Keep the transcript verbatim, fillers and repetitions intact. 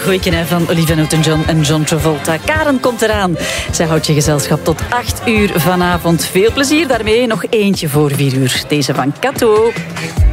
Goeiken van Olivia Newton-John en John Travolta. Karen komt eraan. Zij houdt je gezelschap tot acht uur vanavond. Veel plezier daarmee. Nog eentje voor vier uur. Deze van Kato.